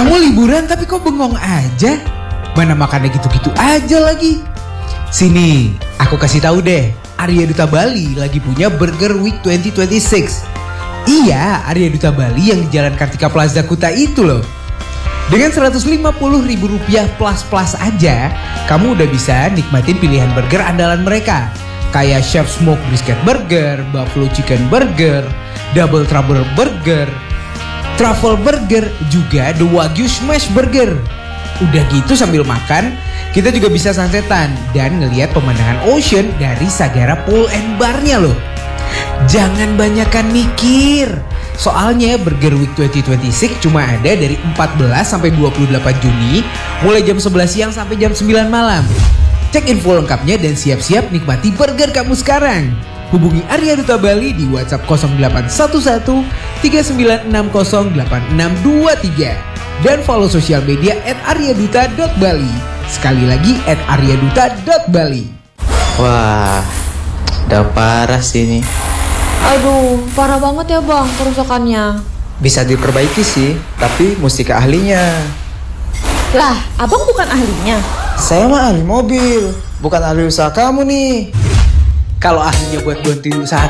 Kamu liburan tapi kok bengong aja? Mana makannya gitu-gitu aja lagi. Sini, aku kasih tahu deh. Arya Duta Bali lagi punya Burger Week 2026. Iya, Arya Duta Bali yang di Jalan Kartika Plaza Kuta itu loh. Dengan Rp150.000 plus aja, kamu udah bisa nikmatin pilihan burger andalan mereka. Kayak Chef Smoke Brisket Burger, Buffalo Chicken Burger, Double Trouble Burger, Truffle Burger, juga The Wagyu Smash Burger. Udah gitu sambil makan, kita juga bisa sunsetan dan ngelihat pemandangan ocean dari Sagara Pool and Bar-nya loh. Jangan banyakan mikir. Soalnya Burger Week 2026 cuma ada dari 14 sampai 28 Juni, mulai jam 11 siang sampai jam 9 malam. Cek info lengkapnya dan siap-siap nikmati burger kamu sekarang. Hubungi Arya Duta Bali di WhatsApp 0811 39608623 dan follow sosial media @aryaduta.bali. Sekali lagi @aryaduta.bali. Wah, udah parah sih ini. Aduh, parah banget ya bang kerusakannya. Bisa diperbaiki sih, tapi mesti ke ahlinya. Lah, abang bukan ahlinya. Saya mah ahli mobil, bukan ahli usaha kamu nih. Kalau ahlinya buat bantuin usaha